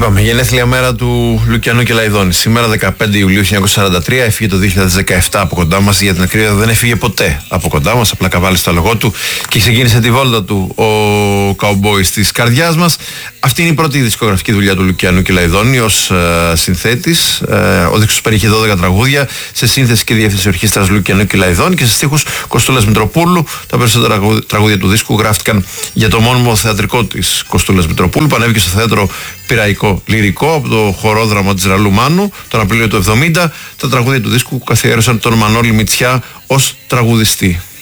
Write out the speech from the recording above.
Είπαμε, γενέθλια μέρα του Λουκιανού Κελαϊδόνη. Σήμερα 15 Ιουλίου 1943, έφυγε το 2017 από κοντά μας. Για την ακρίβεια δεν έφυγε ποτέ από κοντά μας, απλά καβάλει στο αλογό του και ξεκίνησε τη βόλτα του ο καουμπόης της καρδιάς μας. Αυτή είναι η πρώτη δισκογραφική δουλειά του Λουκιανού Κελαϊδόνη ως συνθέτης. Ο δίσκος περιείχε 12 τραγούδια σε σύνθεση και διεύθυνση ορχήστρας Λουκιανού Κελαϊδόνη και σε στίχους Κωστούλας Μητροπούλου. Τα περισσότερα τραγούδια του δίσκου γράφτηκαν για το μόνιμο θεατρικό της Κωστούλας Μητροπούλου, που ανέβηκε στο θέατρο Πειραϊκό Λυρικό από το χορόδραμα της Ραλού Μάνου τον Απρίλιο του 1970. Τα τραγούδια του δίσκου καθιέρωσαν τον Μανώλη Μητσιά ως τραγουδιστή.